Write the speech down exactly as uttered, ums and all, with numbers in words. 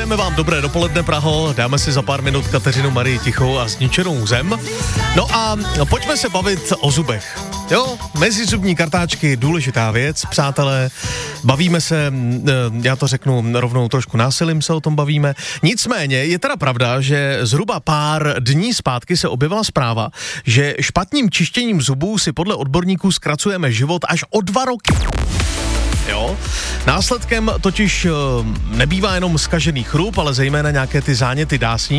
Přejeme vám dobré dopoledne, Praho, dáme si za pár minut Kateřinu Marii Tichou a Zničenou zem. No a pojďme se bavit o zubech. Jo, mezizubní kartáčky, důležitá věc, přátelé, bavíme se, já to řeknu rovnou trošku násilím se o tom bavíme. Nicméně je teda pravda, že zhruba pár dní zpátky se objevila zpráva, že špatným čištěním zubů si podle odborníků zkracujeme život až o dva roky. Jo? Následkem totiž nebývá jenom zkažený chrup, ale zejména nějaké ty záněty dásní,